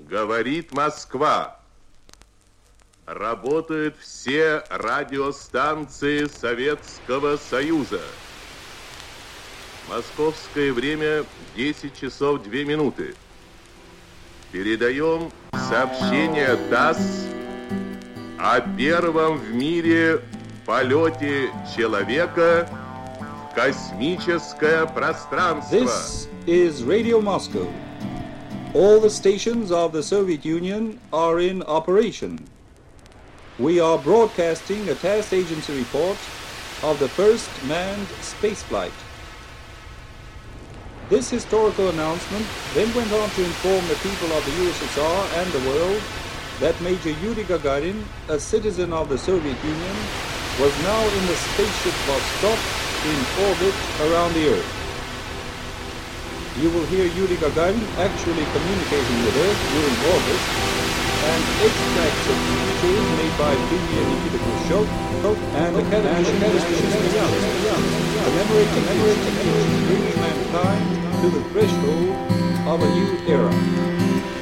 Говорит Москва. Работают все радиостанции Советского Союза. Московское время 10 часов 2 минуты. Передаем сообщение ТАСС о первом в мире полете человека в космическое пространство. This is Radio Moscow. All the stations of the Soviet Union are in operation. We are broadcasting a TASS agency report of the first manned spaceflight. This historical announcement then went on to inform the people of the USSR and the world that Major Yuri Gagarin, a citizen of the Soviet Union, was now in the spaceship Vostok in orbit around the Earth. You will hear Yuri Gagarin actually communicating with Earth during orbit, and extracts of speeches made by Premier Nikita Khrushchev and Academy commemorating bringing mankind to the threshold of a new era.